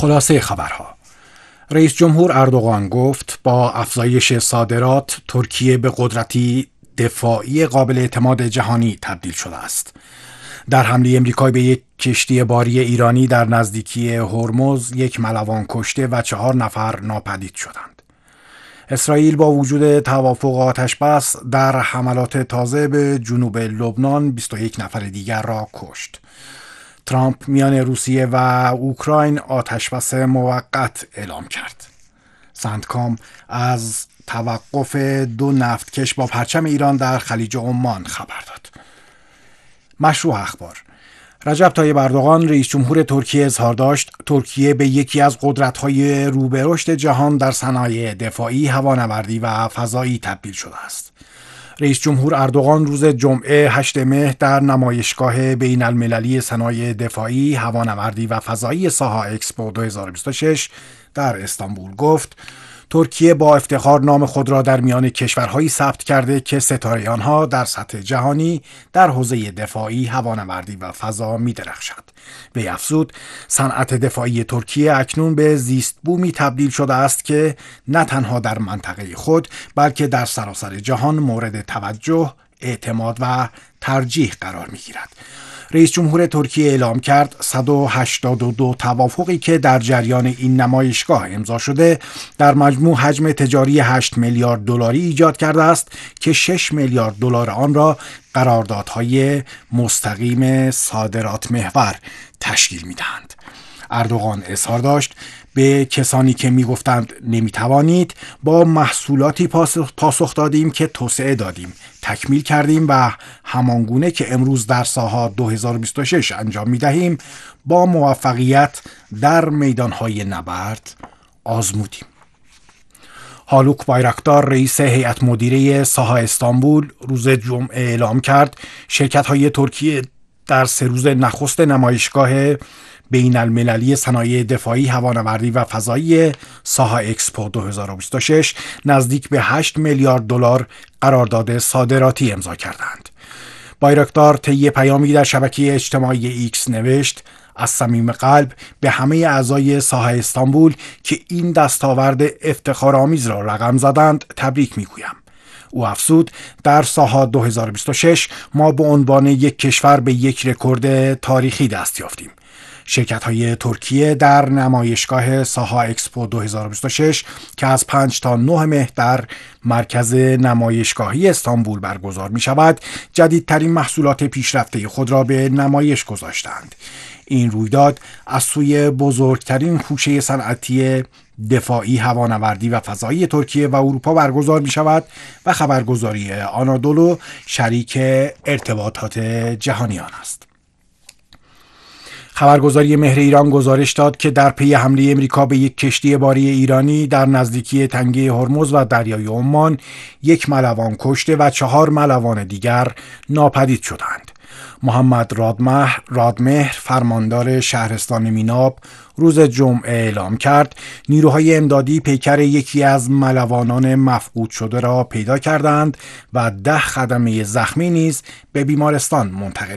خلاصه خبرها: رئیس جمهور اردوغان گفت با افزایش صادرات ترکیه به قدرتی دفاعی قابل اعتماد جهانی تبدیل شده است. در حمله امریکا به یک کشتی باری ایرانی در نزدیکی هرمز 1 ملوان کشته و 4 نفر ناپدید شدند. اسرائیل با وجود توافق آتش‌بس در حملات تازه به جنوب لبنان 21 نفر دیگر را کشت. ترامپ میان روسیه و اوکراین آتش‌بس موقت اعلام کرد. سندکام از توقف 2 نفتکش با پرچم ایران در خلیج عمان خبر داد. مشروع اخبار: رجب طیب اردوغان رئیس جمهور ترکیه اظهار داشت ترکیه به یکی از قدرت‌های رو به رشد جهان در صنایع دفاعی، هوانوردی و فضایی تبدیل شده است. رئیس جمهور اردوغان روز جمعه 8 مهر در نمایشگاه بین المللی صنایع دفاعی، هوانوردی و فضایی ساها اکسپو 2026 در استانبول گفت ترکیه با افتخار نام خود را در میان کشورهایی ثبت کرده که ستاره آنها در سطح جهانی در حوزه دفاعی، هوانوردی و فضا می‌درخشد. وی افزود صنعت دفاعی ترکیه اکنون به زیست بومی تبدیل شده است که نه تنها در منطقه خود بلکه در سراسر جهان مورد توجه، اعتماد و ترجیح قرار می‌گیرد. رئیس جمهور ترکیه اعلام کرد 182 توافقی که در جریان این نمایشگاه امضا شده در مجموع حجم تجاری 8 میلیارد دلاری ایجاد کرده است که 6 میلیارد دلار آن را قراردادهای مستقیم صادرات محور تشکیل می‌دهند. اردوغان اظهار داشت به کسانی که میگفتند نمیتوانید، با محصولاتی پاسخ دادیم که توسعه دادیم، تکمیل کردیم و همانگونه که امروز در ساها 2026 انجام میدهیم با موفقیت در میدانهای نبرد آزمودیم. هالوک بایرکتار رئیس هیئت مدیره ساها استانبول روز جمعه اعلام کرد شرکت‌های ترکیه در 3 روز نخست نمایشگاه بین المللی صنایع دفاعی، هوانوردی و فضایی ساها اکسپو 2026 نزدیک به 8 میلیارد دلار قرارداد صادراتی امضا کردند. بایرکتار طی پیامی در شبکه اجتماعی ایکس نوشت از صمیم قلب به همه اعضای ساها استانبول که این دستاورد افتخارآمیز را رقم زدند تبریک میگویم. او افزود در ساها 2026 ما به عنوان یک کشور به یک رکورد تاریخی دست یافتیم. شرکت‌های ترکیه در نمایشگاه ساها اکسپو 2026 که از 5 تا 9 مهر در مرکز نمایشگاهی استانبول برگزار می‌شود، جدیدترین محصولات پیشرفته خود را به نمایش گذاشتند. این رویداد از سوی بزرگترین خوشه صنعتی دفاعی، هوانوردی و فضایی ترکیه و اروپا برگزار می‌شود و خبرگزاری آنادولو شریک ارتباطات جهانی آن است. خبرگزاری مهر ایران گزارش داد که در پی حمله امریکا به یک کشتی باری ایرانی در نزدیکی تنگه هرمز و دریای عمان 1 ملوان کشته و 4 ملوان دیگر ناپدید شدند. محمد رادمهر فرماندار شهرستان میناب روز جمعه اعلام کرد نیروهای امدادی پیکر یکی از ملوانان مفقود شده را پیدا کردند و 10 خدمه زخمی نیز به بیمارستان منتقل